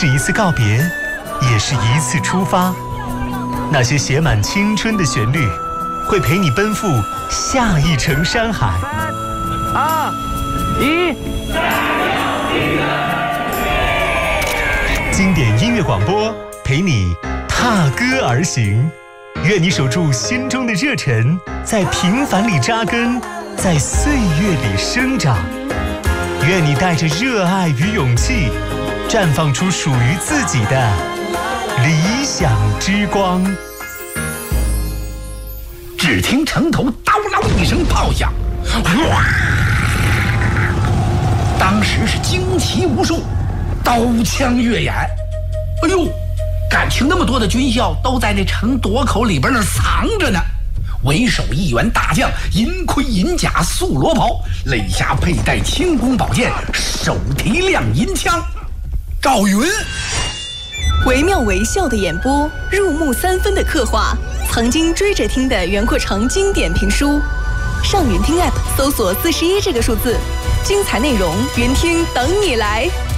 是一次告别，也是一次出发。那些写满青春的旋律，会陪你奔赴下一程山海。 3、2、1， 经典音乐广播陪你踏歌而行。愿你守住心中的热忱，在平凡里扎根，在岁月里生长。愿你带着热爱与勇气，绽放出属于自己的理想之光。 只听城头刀嗷一声炮响，哗！当时是惊奇无数，刀枪跃眼。哎呦，感情那么多的军校都在那城垛口里边那藏着呢。为首一员大将，银盔银甲素罗袍，肋下佩戴轻弓宝剑，手提亮银枪。赵云， 惟妙惟肖的演播，入木3分的刻画，曾经追着听的袁阔成经典评书。上云听 App 搜索41这个数字，精彩内容，云听等你来。